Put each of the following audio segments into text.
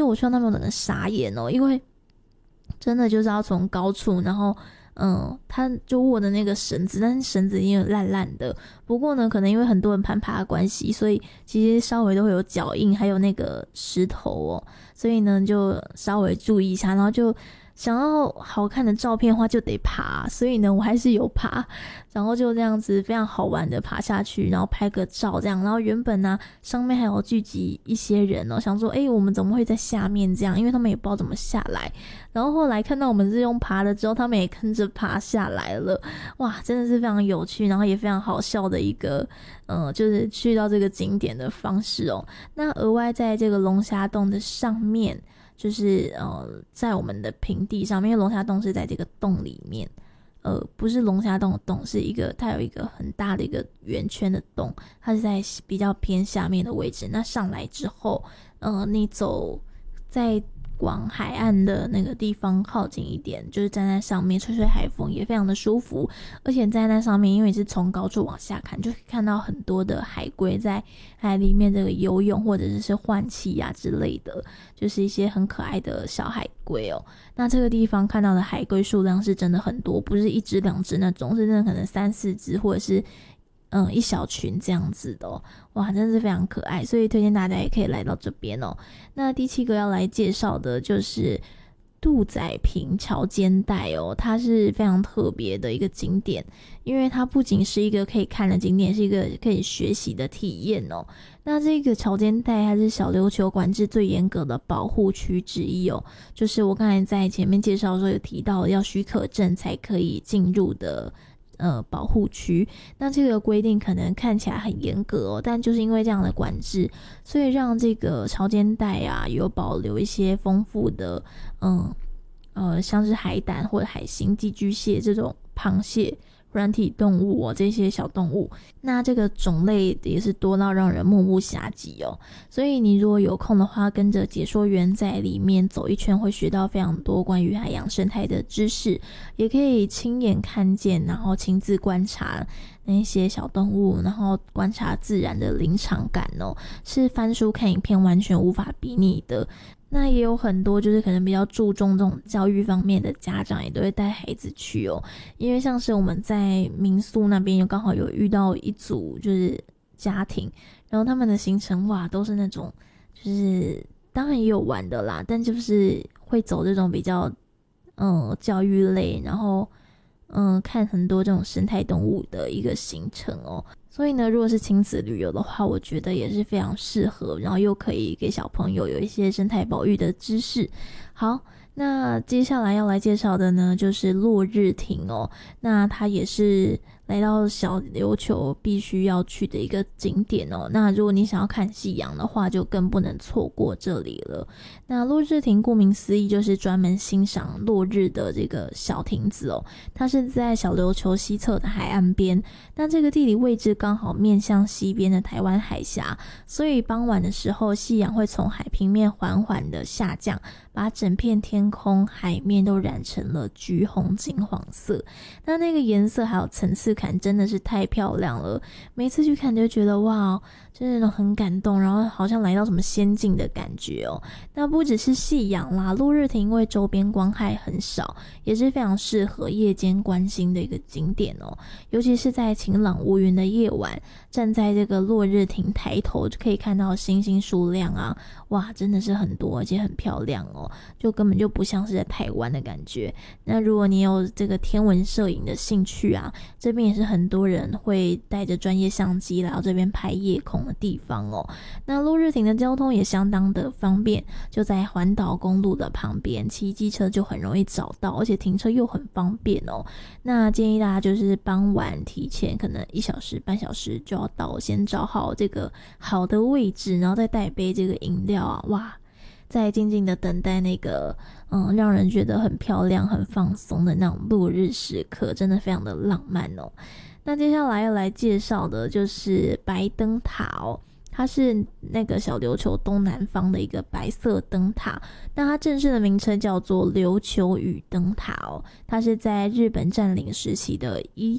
且我希望他们可能傻眼哦，因为真的就是要从高处，然后他就握的那个绳子，但是绳子已经有烂烂的。不过呢，可能因为很多人攀爬的关系，所以其实稍微都会有脚印，还有那个石头哦，所以呢就稍微注意一下，然后就想要好看的照片的话就得爬，所以呢我还是有爬，然后就这样子非常好玩的爬下去，然后拍个照这样。然后原本呢上面还有聚集一些人哦，想说我们怎么会在下面这样，因为他们也不知道怎么下来。然后后来看到我们是用爬的之后，他们也跟着爬下来了。哇，真的是非常有趣，然后也非常好笑的一个就是去到这个景点的方式哦。那额外在这个龙虾洞的上面，就是在我们的平地上面，因为龙虾洞是在这个洞里面，不是龙虾洞的洞，是它有一个很大的一个圆圈的洞，它是在比较偏下面的位置。那上来之后，你走在往海岸的那个地方靠近一点，就是站在上面吹吹海风也非常的舒服。而且站在上面，因为是从高处往下看，就可以看到很多的海龟在海里面这个游泳或者是换气啊之类的，就是一些很可爱的小海龟哦。那这个地方看到的海龟数量是真的很多，不是一只两只那种，是真的可能3、4只或者是一小群这样子的哦。哇，真的是非常可爱，所以推荐大家也可以来到这边哦。那第7个要来介绍的就是杜仔平潮间带哦，它是非常特别的一个景点，因为它不仅是一个可以看的景点，是一个可以学习的体验哦。那这个潮间带它是小琉球管制最严格的保护区之一哦，就是我刚才在前面介绍的时候有提到要许可证才可以进入的保护区。那这个规定可能看起来很严格哦，但就是因为这样的管制，所以让这个潮间带啊有保留一些丰富的像是海胆或者海星、寄居蟹这种螃蟹软体动物哦，这些小动物，那这个种类也是多到让人目不暇接哦。所以你如果有空的话，跟着解说员在里面走一圈，会学到非常多关于海洋生态的知识，也可以亲眼看见，然后亲自观察那些小动物，然后观察自然的临场感哦，是翻书看影片完全无法比拟的。那也有很多就是可能比较注重这种教育方面的家长也都会带孩子去哦，因为像是我们在民宿那边刚好有遇到一组就是家庭，然后他们的行程哇都是那种就是当然也有玩的啦，但就是会走这种比较教育类，然后看很多这种生态动物的一个行程哦。所以呢，如果是亲子旅游的话，我觉得也是非常适合，然后又可以给小朋友有一些生态保育的知识。好，那接下来要来介绍的呢，就是落日亭哦。那它也是来到小琉球必须要去的一个景点哦。那如果你想要看夕阳的话，就更不能错过这里了。那落日亭顾名思义就是专门欣赏落日的这个小亭子哦。它是在小琉球西侧的海岸边，那这个地理位置刚好面向西边的台湾海峡，所以傍晚的时候夕阳会从海平面缓缓的下降，把整片天空海面都染成了橘红金黄色。那个颜色还有层次感真的是太漂亮了，每次去看就觉得哇，就是那种很感动，然后好像来到什么仙境的感觉哦。那不只是夕阳啦，落日亭因为周边光害很少，也是非常适合夜间观星的一个景点哦。尤其是在晴朗无云的夜晚，站在这个落日亭抬头就可以看到星星数量啊，哇，真的是很多，而且很漂亮哦，就根本就不像是在台湾的感觉。那如果你有这个天文摄影的兴趣啊，这边也是很多人会带着专业相机来到这边拍夜空的地方哦。那落日亭的交通也相当的方便，就在环岛公路的旁边，骑机车就很容易找到，而且停车又很方便哦。那建议大家就是傍晚提前可能1小时半小时就要到，先找好这个好的位置，然后再带杯这个饮料啊，哇，再静静的等待那个让人觉得很漂亮很放松的那种落日时刻，真的非常的浪漫哦。那接下来要来介绍的就是白灯塔哦，它是那个小琉球东南方的一个白色灯塔，那它正式的名称叫做琉球屿灯塔哦。它是在日本占领时期的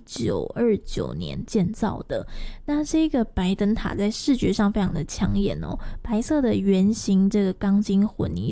1929年建造的。那这个白灯塔在视觉上非常的抢眼哦，白色的圆形这个钢筋混凝